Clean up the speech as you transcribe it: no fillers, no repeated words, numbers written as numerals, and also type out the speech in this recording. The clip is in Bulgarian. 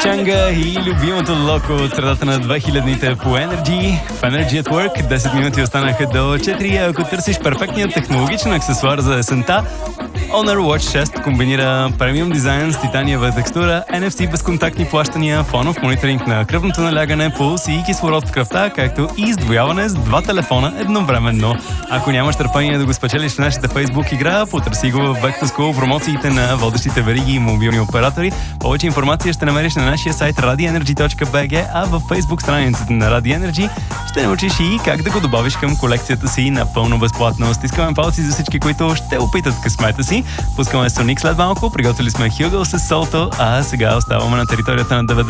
Чанга и любимото Локо от средата на 2000-те по Energy. В Energy at Work 10 минути останаха до 4. Ако търсиш перфектният технологичен аксесуар за есента, Honor Watch 6 комбинира премиум дизайн с титаниева текстура, NFC безконтактни плащания, фонов мониторинг на кръвното налягане, пулс и кислород в кръвта, както и издвояване с 2 телефона едновременно. Ако нямаш търпение да го спечелиш в нашата Facebook игра, потърси го в Back to School промоциите на водещите вериги и мобилни оператори. Повече информация ще намериш на нашия сайт radioenergy.bg, а в Facebook страницата на Radio Energy ще научиш и как да го добавиш към колекцията си напълно безплатно. Стискаме палци за всички, които ще опитат късмета си. Пускаме Соник след малко, приготвили сме Хюгъл с Солто, а сега оставаме на територията на 90